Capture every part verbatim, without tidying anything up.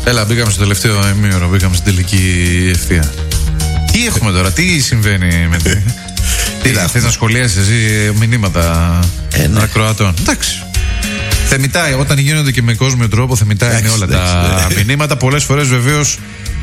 Έλα, μπήκαμε στο τελευταίο ημίωρο, μπήκαμε στην τελική ευθεία. Τι έχουμε τώρα, τι συμβαίνει με την. Τι θες να σχολιάσεις εσύ μηνύματα ε, ναι. ακροατών? Εντάξει. Θεμητά, όταν γίνονται και με κόσμιο τρόπο, θεμητά εντάξει, είναι όλα εντάξει, τα ναι. μηνύματα. Πολλές φορές βεβαίως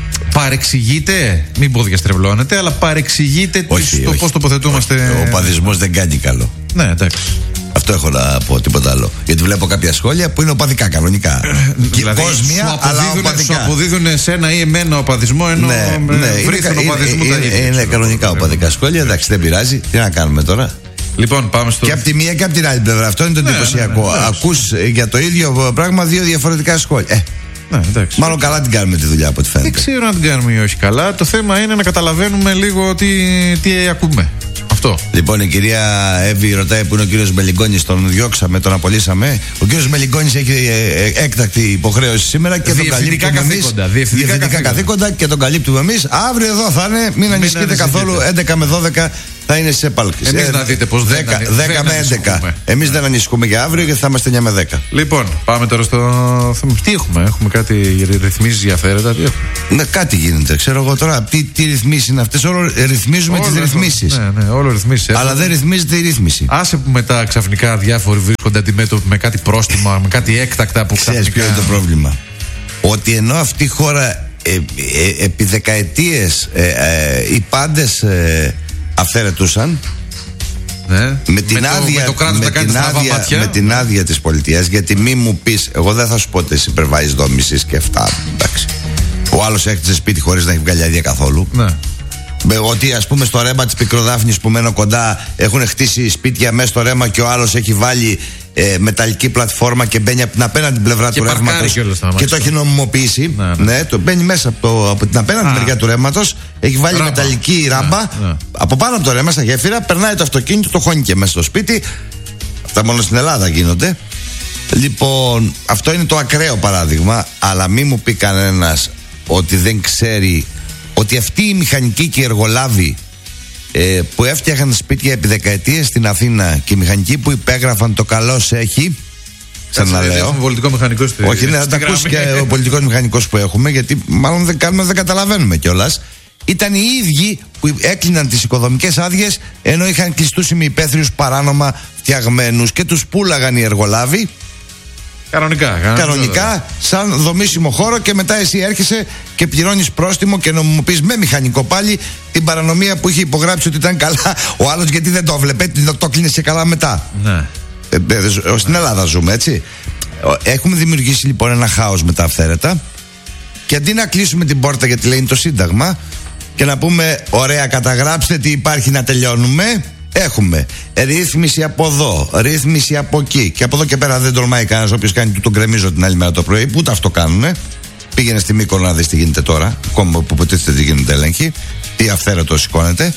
παρεξηγείται, μην πω διαστρεβλώνεται, αλλά παρεξηγείται όχι, το πώς τοποθετούμαστε. Όχι. Ο παδισμός δεν κάνει καλό. Ναι, εντάξει. Αυτό έχω να πω, τίποτα άλλο. Γιατί βλέπω κάποια σχόλια που είναι οπαδικά κανονικά. Δηλαδή, κόσμια, αλλά οπαδικά. Σου αποδίδουν εσένα ή εμένα οπαδισμό, ενώ ναι, ναι, βρίσκουν οπαδισμού τα ίδια. Είναι, είναι κανονικά οπαδικά σχόλια, εντάξει, δεν πειράζει. Τι να κάνουμε τώρα. Λοιπόν, πάμε στο. Και από τη μία και από την άλλη πλευρά. Αυτό είναι το εντυπωσιακό. Ναι, ναι, ναι, ναι. Ακούς για το ίδιο πράγμα δύο διαφορετικά σχόλια. Ε, ναι, εντάξει. Μάλλον καλά την κάνουμε τη δουλειά από ό,τι φαίνεται. Δεν ξέρω αν την κάνουμε ή όχι καλά. Το θέμα είναι να καταλαβαίνουμε λίγο τι, τι ακούμε. Αυτό. Λοιπόν, η κυρία Εύη ρωτάει που είναι ο κύριος Μελιγκόνης. Τον διώξαμε, τον απολύσαμε. Ο κύριος Μελιγκόνης έχει έκτακτη υποχρέωση σήμερα και τον καλύπτουμε εμείς. Διευθυντικά καθήκοντα και τον καλύπτουμε εμείς. Αύριο εδώ θα είναι. Μην ανησυχείτε καθόλου. έντεκα με δώδεκα θα είναι σε επάλξεις. Εμείς ε, να δείτε πως δέκα, δέκα με έντεκα. Εμείς δεν ανησυχούμε για αύριο γιατί θα είμαστε εννιά με δέκα. Λοιπόν, πάμε τώρα στο θέμα. Τι έχουμε, έχουμε κάτι ρυθμίσεις για αυθαίρετα? Τι έχουμε? Ναι, κάτι γίνεται. Ξέρω εγώ τώρα τι, τι ρυθμίσεις είναι αυτές. Όλο ρυθμίζουμε τις ρυθμίσεις. Ναι, ναι, όλο ρυθμίσεις. Αλλά δεν ρυθμίζεται η ρύθμιση. Άσε που μετά ξαφνικά διάφοροι βρίσκονται αντιμέτωποι με κάτι πρόστιμα, με κάτι έκτακτα που ξαφνικά. Ξέρεις ποιο είναι το πρόβλημα? Ότι ενώ αυτή η χώρα ε, ε, ε, επί δεκαετίες ε, ε, οι πάντες ε, αυθαιρετούσαν. Ναι. Με την με άδεια, το, με το με την άδεια, με την άδεια της πολιτείας. Γιατί μη μου πεις, εγώ δεν θα σου πω ότι εσύ υπερβάζεις δόμησης και αυτά. Εντάξει. Ο άλλος έκτιζε σπίτι χωρίς να έχει βγάλει άδεια καθόλου. Ναι. Ότι ας πούμε στο ρέμα της Πικροδάφνης που μένω κοντά έχουν χτίσει σπίτια μέσα στο ρέμα και ο άλλος έχει βάλει ε, μεταλλική πλατφόρμα και μπαίνει από την απέναντι πλευρά και του ρεύματος και το έχει νομιμοποιήσει. Ναι, ναι. Ναι, το μπαίνει μέσα από, το, από την απέναντι μεριά του ρεύματος, έχει βάλει ράμπα. Μεταλλική ράμπα ναι, ναι. από πάνω από το ρέμα στα γέφυρα, περνάει το αυτοκίνητο, το χώνει και μέσα στο σπίτι. Αυτά μόνο στην Ελλάδα γίνονται. Λοιπόν, αυτό είναι το ακραίο παράδειγμα, αλλά μη μου πει κανένας ότι δεν ξέρει ότι αυτοί οι μηχανικοί και οι εργολάβοι ε, που έφτιαχναν σπίτια επί δεκαετίες στην Αθήνα και οι μηχανικοί που υπέγραφαν το καλώς έχει. Ξαναλέω. Πολιτικό μηχανικό στη, όχι, ναι, θα τα ακούσει και ο πολιτικός μηχανικός που έχουμε, γιατί μάλλον δεν κάνουμε, δεν καταλαβαίνουμε κιόλας. Ήταν οι ίδιοι που έκλειναν τις οικοδομικές άδειες ενώ είχαν κλειστούς ημιυπαίθριους παράνομα φτιαγμένους και τους πούλαγαν οι εργολάβοι. Κανονικά, κανονικά, κανονικά σαν δομήσιμο χώρο και μετά εσύ έρχεσαι και πληρώνεις πρόστιμο και νομιμοποιείς με μηχανικό πάλι την παρανομία που είχε υπογράψει ότι ήταν καλά ο άλλος, γιατί δεν το βλέπε, το, το κλείνεις και καλά μετά. Ναι. Ε, ε, στην Ελλάδα ζούμε, έτσι. Έχουμε δημιουργήσει λοιπόν ένα χάος με τα αυθαίρετα και αντί να κλείσουμε την πόρτα γιατί λέει είναι το Σύνταγμα και να πούμε ωραία, καταγράψτε τι υπάρχει να τελειώνουμε, έχουμε ρύθμιση από εδώ, ρύθμιση από εκεί. Και από εδώ και πέρα δεν τολμάει κανένας. Όποιος κάνει του τον κρεμίζω την άλλη μέρα το πρωί, που ούτε αυτό κάνουνε. Πήγαινε στη Μύκονο να δεις τι γίνεται τώρα. Ακόμα που υποτίθεται τι γίνονται έλεγχοι. Τι αυθαίρετο σηκώνεται.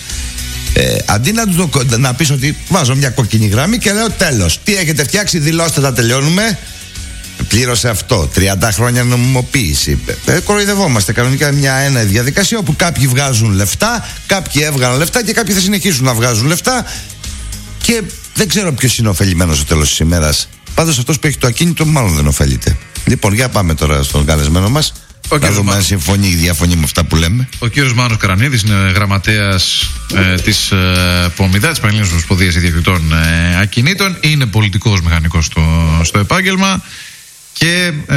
Ε, αντί να, του, να πεις ότι βάζω μια κόκκινη γραμμή και λέω τέλος. Τι έχετε φτιάξει, δηλώστε, τα τελειώνουμε. Πλήρωσε αυτό. τριάντα χρόνια νομιμοποίηση. Ε, κοροϊδευόμαστε κανονικά μια ένα διαδικασία όπου κάποιοι βγάζουν λεφτά, κάποιοι έβγαλαν λεφτά και κάποιοι θα συνεχίσουν να βγάζουν λεφτά. Και δεν ξέρω ποιος είναι ωφελημένος στο τέλος της ημέρας. Πάντως αυτός που έχει το ακίνητο μάλλον δεν ωφελείται. Λοιπόν, για πάμε τώρα στον καλεσμένο μας. Ο να δούμε αν συμφωνεί ή διαφωνεί με αυτά που λέμε. Ο κύριος Μάνος Καρανίδης είναι γραμματέας ε, της ε, ΠΟΜΙΔΑ, της Πανελλήνιας Ομοσπονδίας Ιδιοκτητών ε, Ακινήτων. Είναι πολιτικός μηχανικός στο, στο επάγγελμα. Και ε,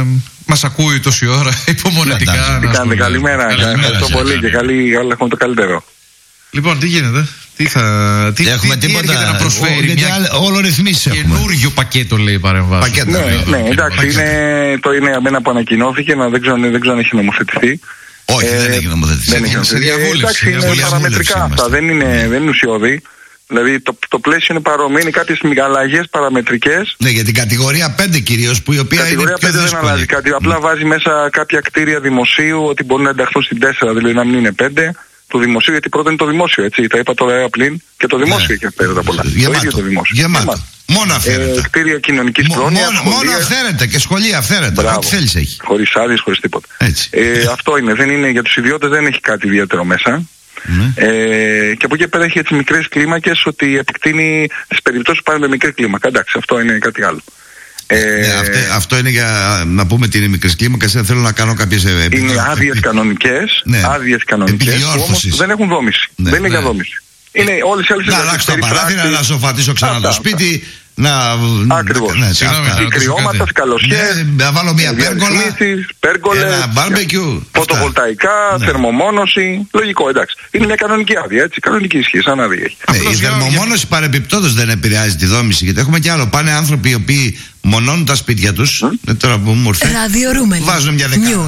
μας ακούει τόση ώρα υπομονετικά. Τι κάνετε, καλημέρα. Ευχαριστώ πολύ και καλή, έχουμε το καλύτερο. Λοιπόν, τι γίνεται, τι θα. Τι, έχουμε τι, τίποτα, τι έρχεται να προσφέρει, ο, μια άλλα, όλο ρυθμίσεις έχουμε. Καινούριο πακέτο, λέει, παρεμβάσει. Ναι, ναι, ναι, εντάξει, είναι, το είναι αμένα που ανακοινώθηκε, να δεν ξέρω, δεν ξέρω αν έχει νομοθετηθεί. Όχι, ε, δεν έχει νομοθετηθεί. Δεν έχει νομοθετηθεί. Εντάξει, είναι παραμετρικά αυτά, δεν είναι, δεν είναι ουσιώδη. Δηλαδή το, το πλαίσιο είναι παρόμοιο, είναι κάποιες αλλαγές παραμετρικές. Ναι, για την κατηγορία πέντε κυρίως, που η οποία κατηγορία είναι πιο πέντε δεν αλλάζει κάτι. Απλά mm. βάζει μέσα κάποια κτίρια δημοσίου ότι μπορούν να ενταχθούν στην τέσσερα, δηλαδή να μην είναι πέντε. Το δημοσίου, γιατί πρώτα είναι το δημόσιο, έτσι. Τα είπα τώρα πλην και το δημόσιο ναι. έχει αυθαίρετα πολλά. Γεμάτο, το ίδιο το δημόσιο. Γεμάτο. Γεμάτο. Μόνο αυθαίρετα. Ε, κτίρια κοινωνικής πρόνοιας. Μόνο, μόνο αυθαίρετα και σχολεία αυθαίρετα. Ό,τι θέλεις έχει. Χωρίς άδειες, χωρίς τίποτα. Ε, αυτό είναι. Δεν είναι. Για τους ιδιώτες δεν έχει κάτι ιδιαίτερο μέσα. Mm. Ε, και από εκεί πέρα έχει έτσι μικρές κλίμακες ότι επεκτείνει τις περιπτώσεις που πάνε με μικρή κλίμακα. Εντάξει, αυτό είναι κάτι άλλο. Ε, ναι, αυτό, αυτό είναι για να πούμε την μικρή κλίμακα. Θέλω να κάνω κάποιες επιδόσεις. Είναι άδειες κανονικές, ναι. άδειες κανονικές που όμως δεν έχουν δόμηση. Ναι. Δεν είναι ναι. για δόμηση. Είναι όλες οι άλλες. Να αλλάξω τα παράθυρα, να σοφατίσω ξανά αυτά, το σπίτι. Να, Ακριβώς. Ναι, κρυώματα, σκαλωσιές, ναι, να βάλω μια πέργολα, πέργολες, ένα barbecue, φωτοβολταϊκά, ναι. θερμομόνωση. Λογικό, εντάξει. Είναι μια κανονική άδεια, έτσι. Κανονική ισχύ, σαν άδεια έχει. Ναι, η θερμομόνωση παρεμπιπτόντως δεν επηρεάζει τη δόμηση, γιατί έχουμε κι άλλο. Πάνε άνθρωποι οι οποίοι μονώνουν τα σπίτια τους. Mm? Τώρα που μου ήρθε. Βάζουν μια δεκάδα.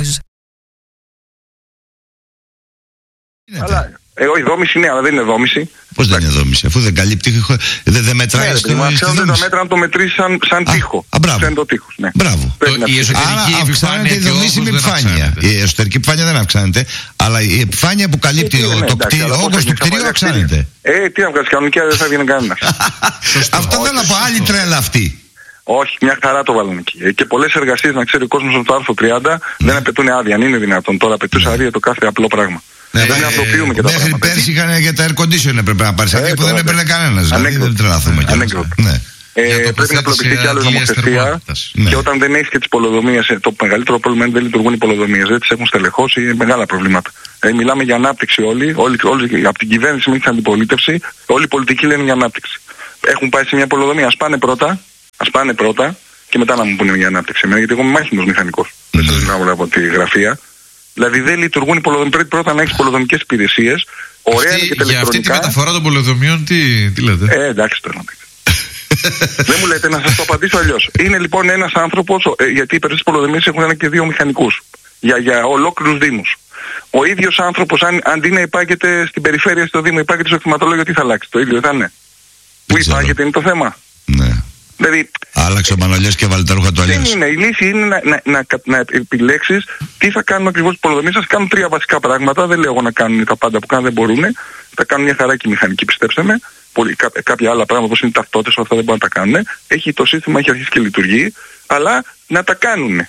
Αλλά εγώ η δόμηση είναι, αλλά δεν είναι δόμηση. Πώς δεν είναι δόμηση, αφού δεν καλύπτει, δεν δε μετράει ναι, στο δόμηση. Τα μέτρα να το μετρήσει σαν, σαν α, τοίχο. Α, μπράβο. Σαν το τείχος, ναι. Μπράβο. Το, η εσωτερική αυξάνεται η δομήσιμη επιφάνεια. Η εσωτερική επιφάνεια δεν αυξάνεται, αλλά η επιφάνεια που καλύπτει ε, το, το κτίριο, ο όγκος του κτίριου αυξάνεται. Ε, τι να βγάζει κανονική, δεν θα βγαίνει κανένας. Αυτό δεν από άλλη τρέλα αυτή. Όχι, μια χαρά το βάλουν εκεί. Και πολλές εργασίες, να ξέρει ο κόσμος από το άρθρο τριάντα, δεν απαιτούν άδεια. Αν είναι δυνατόν τώρα, απαιτούσε άδεια το κάθε απλό πράγμα. Ναι, δεν απλοποιούμε και τα μέχρι πέρσι είχαν για τα air condition έπρεπε να πάρεις άδεια που δεν έπαιρνε κανένας. Δηλαδή δεν τρελαθούμε κιόλας. Πρέπει να απλοποιηθεί κι άλλη νομοθεσία. Και όταν δεν έχει και τις πολεοδομίες, το μεγαλύτερο πρόβλημα είναι ότι δεν λειτουργούν οι πολεοδομίες. Δεν τις έχουν στελεχώσει, μεγάλα προβλήματα. Μιλάμε για ανάπτυξη όλοι, από την κυβέρνηση μέχρι την αντιπολίτευση, όλοι οι πολιτικοί λένε για ανάπτυξη. Έχουν πάει σε μια πολεοδομία, ας πάνε πρώτα. Ας πάνε πρώτα και μετά να μου πούνε για ανάπτυξη εμένα, γιατί εγώ είμαι μάχημος μηχανικός. Δεν σας μιλάω από τη γραφεία. Δηλαδή δεν λειτουργούν οι πολεοδομίες. Πρέπει πρώτα να έχεις πολεοδομικές υπηρεσίες. Ωραία είναι και τα ηλεκτρονικά. Για αυτή τη μεταφορά των πολεοδομιών τι, τι λέτε? Ε, εντάξει τώρα. Δεν μου λέτε, να σας το απαντήσω αλλιώς. Είναι λοιπόν ένας άνθρωπος, ε, γιατί οι περισσότερες πολεοδομίες έχουν ένα και δύο μηχανικούς. Για, για ολόκληρους δήμους. Ο ίδιος άνθρωπος, αν, αντί να υπάγεται στην περιφέρεια, στο δήμο, υπάγεται στο κτηματολόγιο, τι θα αλλάξει? Το ίδιο θα είναι. Πού υπάγεται είναι το θέμα. Ναι. Δηλαδή, άλλαξε ο Μανολιάς και βάλει τα ρούχα του αλλιώς. Δεν είναι. Η λύση είναι να, να, να, να επιλέξεις τι θα κάνουν ακριβώς οι πολεοδομίες. Σας κάνουν τρία βασικά πράγματα. Δεν λέω εγώ να κάνουν τα πάντα που κάνουν, δεν μπορούν. Θα κάνουν μια χαρά και μηχανική, πιστέψτε με. Πολύ, κά, κάποια άλλα πράγματα όπως είναι οι ταυτότητες, αυτά δεν μπορούν να τα κάνουν. Έχει το σύστημα, έχει αρχίσει και λειτουργεί. Αλλά να τα κάνουν.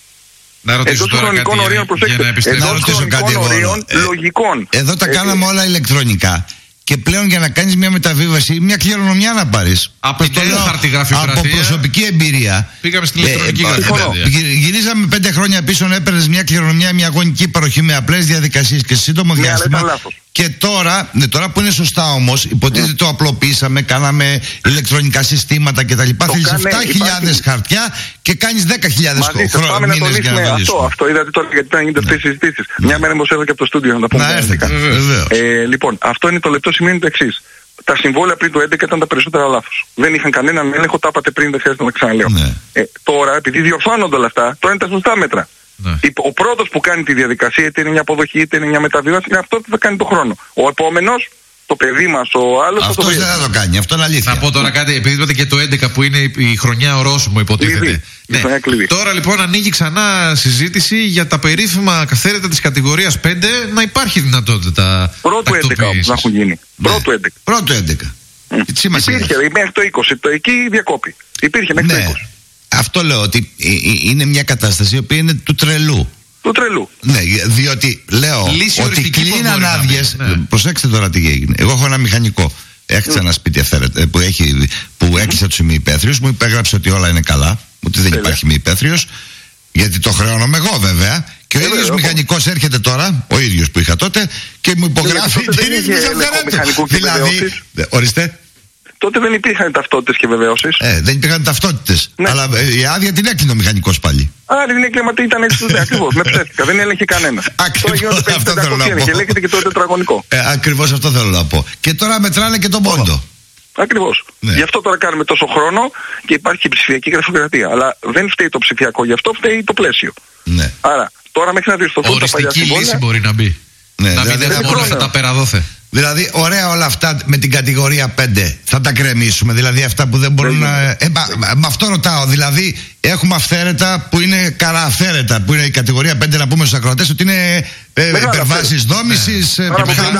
Να ρωτήσω εντός τώρα χρονικών ορίων, προσέξτε, εντός χρονικών ορίων λογικών. Εδώ τα κάναμε όλα ηλεκτρονικά. Και πλέον για να κάνεις μια μεταβίβαση, μια κληρονομιά να πάρεις. Από την από προσωπική εμπειρία. Πήγαμε στην ηλεκτρονική ε, γραφειοκρατία. Γυρίζαμε πέντε χρόνια πίσω να έπαιρνες μια κληρονομιά, μια αγωνική παροχή με απλές διαδικασίες και σε σύντομο διάστημα. Και τώρα, ναι, τώρα που είναι σωστά όμως, υποτίθεται mm. το απλοποιήσαμε, κάναμε ηλεκτρονικά συστήματα κτλ. Θέλεις επτά χιλιάδες χαρτιά και κάνεις δέκα χιλιάδες μήνες για να το αυτό, αυτό είδατε τώρα γιατί να γίνονται αυτές οι συζητήσεις. Μια μέρα μου έρθω και από το στούντιο να τα πούμε. Ε, λοιπόν, αυτό είναι το λεπτό σημείο, είναι το εξής. Τα συμβόλαια πριν το έντεκα ήταν τα περισσότερα λάθος. Δεν είχαν κανέναν έλεγχο, τα είπατε πριν, δεν χρειάζεται να τα ξαναλέω. Ναι. Ε, τώρα, επειδή διορθώνονται όλα αυτά, τώρα είναι τα σωστά μέτρα. Ναι. Ο πρώτος που κάνει τη διαδικασία, είτε είναι μια αποδοχή είτε είναι μια μεταβίβαση, είναι αυτό που θα κάνει το χρόνο. Ο επόμενος, το παιδί μας, ο άλλος. Αυτό δεν θα το κάνει, αυτό είναι αλήθεια. Να πω τώρα κάτι, επειδή είπατε και το έντεκα που είναι η χρονιά ορόσημο, υποτίθεται. Ναι. Τώρα λοιπόν ανοίγει ξανά συζήτηση για τα περίφημα καθαίρετα της κατηγορίας πέντε, να υπάρχει δυνατότητα. Πρώτου έντεκα όμως να έχουν γίνει. Ναι. Πρώτου έντεκα. Πρώτου έντεκα. Mm. Υπήρχε μέχρι το είκοσι, το εκεί διακόπη. Υπήρχε μέχρι ναι. το είκοσι. Αυτό λέω ότι είναι μια κατάσταση η οποία είναι του τρελού. Του τρελού. Ναι, διότι λέω λύση ότι κλείναν άδειες. Ναι. Προσέξτε τώρα τι έγινε. Εγώ έχω ένα μηχανικό. Έκτισα mm. ένα σπίτι αυθαίρετα που, έχει, που έκλεισα τους ημιυπαίθριους. Μου υπέγραψε ότι όλα είναι καλά. Ότι δεν Βέβαια. υπάρχει ημιυπαίθριος. Γιατί το χρεώνομαι εγώ βέβαια. Και ο ίδιος εγώ. μηχανικός έρχεται τώρα, ο ίδιος που είχα τότε, και μου υπογράφει την ίδια αυθαίρετου. Δηλαδή. Ορίστε. Τότε δεν υπήρχαν ταυτότητες και βεβαίωσεις. Ε, δεν υπήρχαν ταυτότητες. Ναι. Αλλά ε, η άδεια την έκλεινε ο μηχανικός πάλι. Άρα την έκλεινε, μα ήταν έτσι τότε. Ακριβώς. Με ψεύτηκα. Δεν έλεγχε κανένα. Ακριβώς αυτό θέλω να πω. Και λέγεται και το τετραγωνικό. Ε, ακριβώς αυτό θέλω να πω. Και τώρα μετράνε και τον πόντο. Ακριβώς. Ναι. Γι' αυτό τώρα κάνουμε τόσο χρόνο και υπάρχει και ψηφιακή γραφειοκρατία. Αλλά δεν φταίει το ψηφιακό, γι' αυτό φταίει το πλαίσιο. Ναι. Άρα τώρα μέχρι να διορθωθούν τα παλιά συμβόλαια. Οριστική λύση μπορεί να μπει. Ναι, να μην έχουμε όλα αυτά τα περαδόθε. Δηλαδή, ωραία όλα αυτά με την κατηγορία πέντε θα τα κρεμίσουμε. Δηλαδή, αυτά που δεν μπορούν να. Ε, μα, με αυτό ρωτάω. Δηλαδή, έχουμε αυθαίρετα που είναι καρααυθαίρετα. Που είναι η κατηγορία πέντε, να πούμε στους ακροατές ότι είναι ε, υπερβάσεις δόμησης. Ναι.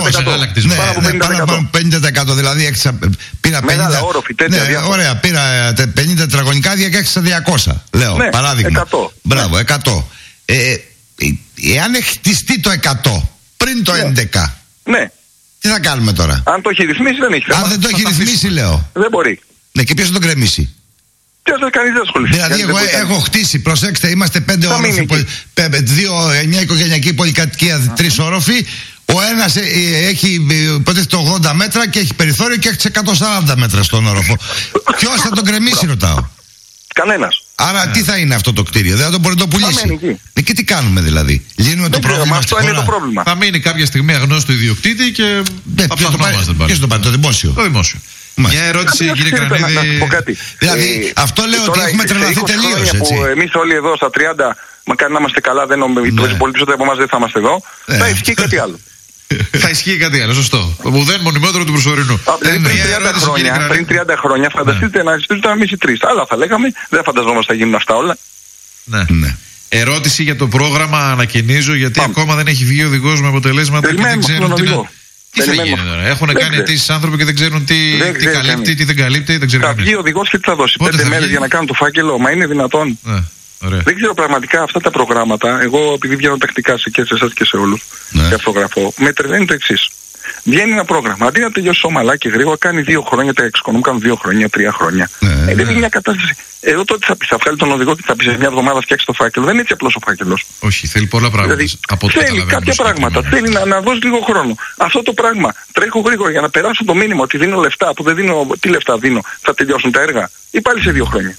Ναι, πάνω από πενήντα τοις εκατό. Δηλαδή, έξα, πήρα πενήντα. Όροφη, τέτοια, ναι, ωραία, πήρα πενήντα τετραγωνικά άδεια και έξα διακόσια. Λέω, ναι, παράδειγμα. εκατό. Μπράβο, εκατό. Ε, εάν έχει χτιστεί το εκατό πριν το έντεκα. Ναι. Τι θα κάνουμε τώρα? Αν το έχει ρυθμίσει δεν έχει θέμα. Αν δεν το έχει ρυθμίσει λέω. Δεν μπορεί. Ναι, και ποιος θα τον κρεμίσει? ποιος δεν κανείς δεν ασχοληθεί. Δηλαδή, εγώ έχω χτίσει, προσέξτε, είμαστε πέντε όροφοι, δύο, μια οικογενειακή πολυκατοικία, τρεις όροφοι. Ο ένας έχει υποτίθεται ογδόντα μέτρα και έχει περιθώριο και έχει εκατόν σαράντα μέτρα στον όροφο. Ποιος θα τον κρεμίσει, ρωτάω. Κανένας. Άρα, τι θα είναι αυτό το κτίριο, δεν θα τον μπορεί να το πουλήσει. Και τι κάνουμε δηλαδή, λύνουμε το πρόβλημα. Αυτό είναι το πρόβλημα. Θα μείνει κάποια στιγμή αγνώστου ιδιοκτήτη και θα ψαχνόμαστε πάλι. Ποιος το πάρει, το δημόσιο. Το δημόσιο. Μια ερώτηση, κύριε Κρανίδη. Δηλαδή, αυτό λέω ότι έχουμε τρελαθεί τελείως. Εμείς όλοι εδώ στα τριάντα, μακάρι να είμαστε καλά, δεν νομίζω, πολύ περισσότεροι από εμάς δεν θα είμαστε εδώ. Θα ισχύει κάτι άλλο. Θα ισχύει κάτι άλλο, σωστό. Ουδέν μονιμότερο του προσωρινού. Πριν τριάντα χρόνια, φανταστείτε να συζητούσαμε εμείς οι τρεις. Άλλα θα λέγαμε, δεν φανταζόμαστε θα γίνουν αυτά όλα. Ναι. Ερώτηση για το πρόγραμμα ανακοινίζω, γιατί ακόμα δεν έχει βγει ο οδηγός με αποτελέσματα και δεν ξέρουν τι να. Τι θα γίνει τώρα, έχουν κάνει αιτήσεις άνθρωποι και δεν ξέρουν τι καλύπτει, τι δεν καλύπτει. Θα βγει ο οδηγός και τι θα δώσει. Πέντε μέρες για να κάνουν το φάκελο, μα είναι δυνατόν. Ωραία. Δεν ξέρω πραγματικά αυτά τα προγράμματα. Εγώ, επειδή βγαίνω τακτικά σε και σε εσάς και σε όλους, ναι. και αυτογραφώ, με τρελαίνει το εξής. Βγαίνει ένα πρόγραμμα. Αντί να τελειώσει ομαλά και γρήγορα, κάνει δύο χρόνια, τα εξοικονομούν, κάνουν δύο χρόνια, τρία χρόνια. Ναι, ε, ναι. Είναι μια κατάσταση. Εδώ τότε θα πει, θα βγάλει τον οδηγό και θα πει σε μια εβδομάδα φτιάξει το φάκελο. Δεν είναι έτσι απλώς ο φάκελος. Όχι, θέλει πολλά πράγματα. Δηλαδή, από θέλει κάποια πράγματα. Θέλει, θέλει να, να δώσει λίγο χρόνο. Αυτό το πράγμα τρέχω γρήγορα για να περάσω το μήνυμα ότι δίνω λεφτά που δεν δίνω. Τι λεφτά δίνω, θα τελειώσουν τα έργα ή πάλι σε δύο χρόνια.